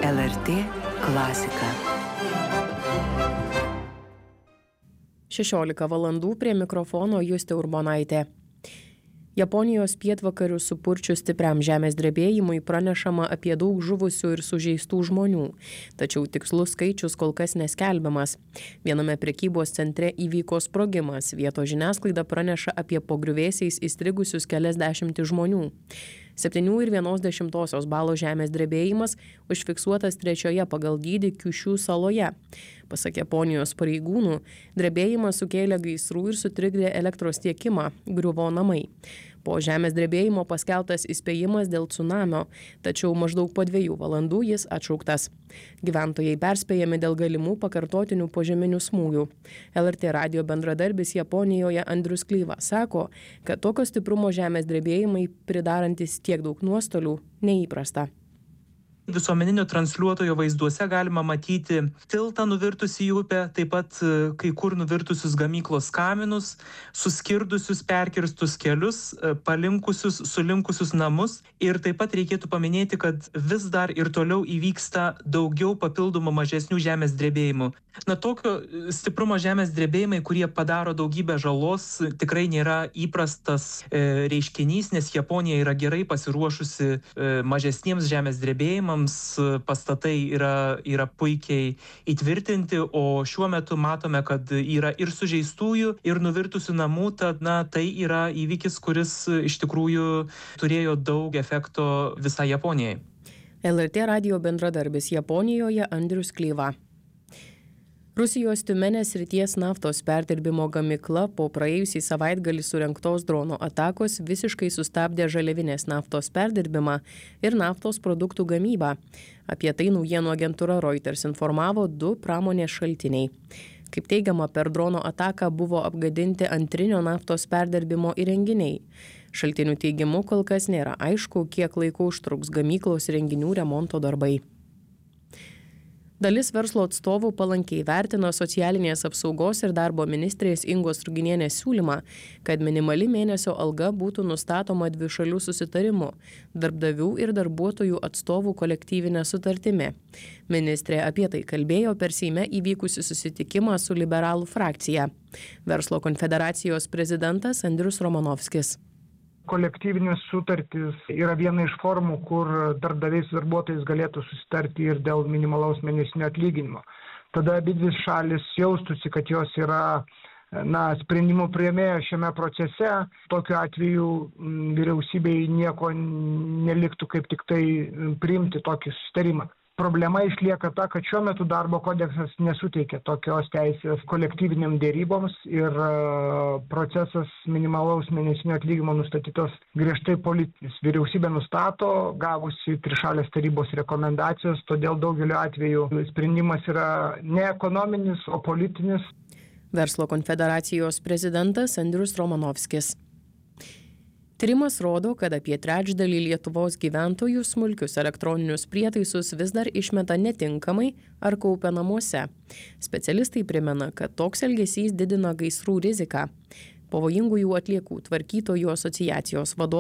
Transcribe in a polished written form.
LRT klasika. 16 valandų prie mikrofono Justė Urbonaitė. Japonijos pietvakarių supurčius stipriam žemės drebėjimui pranešama apie daug žuvusių ir sužeistų žmonių, tačiau tikslus skaičius kol kas neskelbiamas. Viename prekybos centre įvyko sprogimas, vietos žiniasklaida praneša apie po griuvėsiais įstrigusius keliasdešimtį žmonių. 7,1 balo žemės drebėjimas užfiksuotas 3 pagal dydį Kiušiu saloje. Pasak Japonijos pareigūnų, drebėjimas sukėlė gaisrų ir sutrikdė elektros tiekimą, griuvo namai. Po žemės drebėjimo paskelbtas įspėjimas dėl cunamio, tačiau maždaug po 2 valandų jis atšauktas. Gyventojai perspėjami dėl galimų pakartotinių požeminių smūgių. LRT radijo bendradarbis Japonijoje Andrius Klyva sako, kad tokio stiprumo žemės drebėjimai pridarantis tiek daug nuostolių neįprasta. Visuomeninio transliuotojo vaizduose galima matyti tiltą nuvirtusį į upę, taip pat kai kur nuvirtusius gamyklos kaminus, suskirdusius, perkirstus kelius, palinkusius, sulinkusius namus. Ir taip pat reikėtų paminėti, kad vis dar ir toliau įvyksta daugiau papildomų mažesnių žemės drebėjimų. Tokio stiprumo žemės drebėjimai, kurie padaro daugybę žalos, tikrai nėra įprastas reiškinys, nes Japonija yra gerai pasiruošusi mažesniems žemės drebėjimams. Pastatai yra puikiai įtvirtinti, o šiuo metu matome, kad yra ir sužeistųjų, ir nuvirtusių namų, tad tai yra įvykis, kuris iš tikrųjų turėjo daug efekto visai Japonijai. LRT radijo bendradarbis Japonijoje Andrius Klyva. Rusijos Tiumenės srities naftos perdirbimo gamykla po praėjusį savaitgalį surengtos drono atakos visiškai sustabdė žaliavinės naftos perdirbimą ir naftos produktų gamybą. Apie tai naujienų agentūra Reuters informavo 2 pramonės šaltiniai. Kaip teigiama, per drono ataką buvo apgadinti antrinio naftos perdirbimo įrenginiai. Šaltinių teigimu kol kas nėra aišku, kiek laiko užtruks gamyklos įrenginių remonto darbai. Dalis verslo atstovų palankiai vertino socialinės apsaugos ir darbo ministrės Ingos Ruginienės siūlymą, kad minimali mėnesio alga būtų nustatoma dvišalių susitarimu, darbdavių ir darbuotojų atstovų kolektyvinė sutartimi. Ministrė apie tai kalbėjo per Seime įvykusi susitikimą su liberalų frakcija. Verslo konfederacijos prezidentas Andrius Romanovskis. Kolektyvinės sutartys yra viena iš formų, kur darbdaviais darbuotojais galėtų susitarti ir dėl minimalaus mėnesinio atlyginimo. Tada abidvi šalis jaustųsi, kad jos yra sprendimų priėmėjo šiame procese. Tokiu atveju vyriausybei nieko neliktų kaip tik tai priimti tokį susitarimą. Problema išlieka ta, kad šiuo metu darbo kodeksas nesuteikia tokios teisės kolektyviniam dėryboms ir procesas minimalaus mėnesinio atlyginimo nustatytos griežtai politinis. Vyriausybė nustato, gavusi trišalės tarybos rekomendacijos, todėl daugeliu atveju sprendimas yra ne ekonominis, o politinis. Verslo konfederacijos prezidentas Andrius Romanovskis. Tyrimas rodo, kad apie trečdalį Lietuvos gyventojų smulkius elektroninius prietaisus vis dar išmeta netinkamai ar kaupia namuose. Specialistai primena, kad toks elgesys didina gaisrų riziką. Pavojingųjų atliekų tvarkytojų asociacijos vadovas